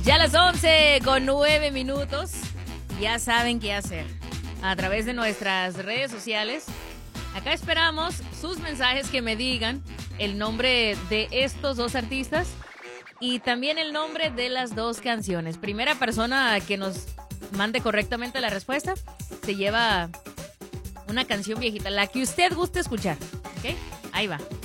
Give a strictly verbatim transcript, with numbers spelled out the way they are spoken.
Ya a las once con nueve minutos, ya saben qué hacer. A través de nuestras redes sociales, acá esperamos sus mensajes que me digan el nombre de estos dos artistas y también el nombre de las dos canciones. Primera persona que nos mande correctamente la respuesta se lleva una canción viejita, la que usted guste escuchar. ¿Ok? Ahí va.